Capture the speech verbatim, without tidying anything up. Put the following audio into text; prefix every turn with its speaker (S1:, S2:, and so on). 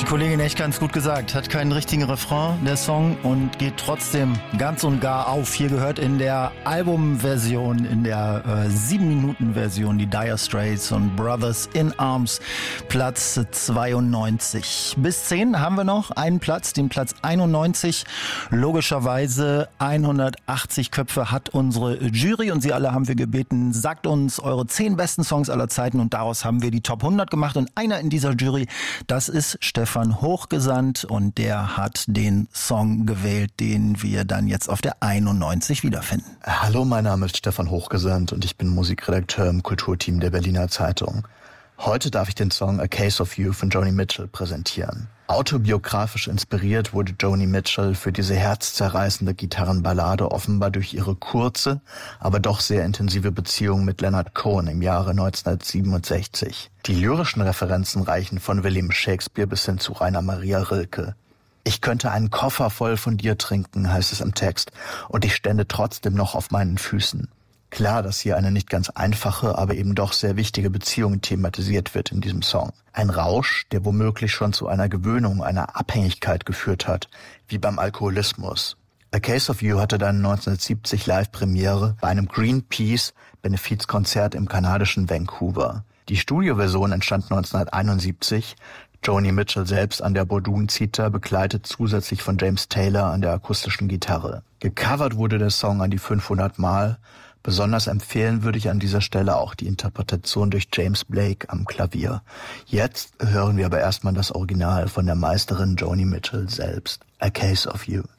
S1: die Kollegin echt ganz gut gesagt. Hat keinen richtigen Refrain, der Song, und geht trotzdem ganz und gar auf. Hier gehört in der Albumversion, in der äh, sieben Minuten Version, die Dire Straits und Brothers in Arms, Platz zweiundneunzig. Bis zehn haben wir noch einen Platz, den Platz einundneunzig. Logischerweise hundertachtzig Köpfe hat unsere Jury und Sie alle haben wir gebeten, sagt uns eure zehn besten Songs aller Zeiten, und daraus haben wir die Top hundert gemacht. Und einer in dieser Jury, das ist Stefan Hochgesandt, und der hat den Song gewählt, den wir dann jetzt auf der einundneunzig wiederfinden.
S2: Hallo, mein Name ist Stefan Hochgesandt und ich bin Musikredakteur im Kulturteam der Berliner Zeitung. Heute darf ich den Song A Case of You von Joni Mitchell präsentieren. Autobiografisch inspiriert wurde Joni Mitchell für diese herzzerreißende Gitarrenballade offenbar durch ihre kurze, aber doch sehr intensive Beziehung mit Leonard Cohen im Jahre neunzehnhundertsiebenundsechzig. Die lyrischen Referenzen reichen von William Shakespeare bis hin zu Rainer Maria Rilke. Ich könnte einen Koffer voll von dir trinken, heißt es im Text, und ich stände trotzdem noch auf meinen Füßen. Klar, dass hier eine nicht ganz einfache, aber eben doch sehr wichtige Beziehung thematisiert wird in diesem Song. Ein Rausch, der womöglich schon zu einer Gewöhnung, einer Abhängigkeit geführt hat, wie beim Alkoholismus. A Case of You hatte dann neunzehnhundertsiebzig Live-Premiere bei einem Greenpeace-Benefizkonzert im kanadischen Vancouver. Die Studioversion entstand neunzehnhunderteinundsiebzig. Joni Mitchell selbst an der Bordun-Zither, begleitet zusätzlich von James Taylor an der akustischen Gitarre. Gecovert wurde der Song an die fünfhundert Mal. Besonders empfehlen würde ich an dieser Stelle auch die Interpretation durch James Blake am Klavier. Jetzt hören wir aber erstmal das Original von der Meisterin Joni Mitchell selbst. A Case of You.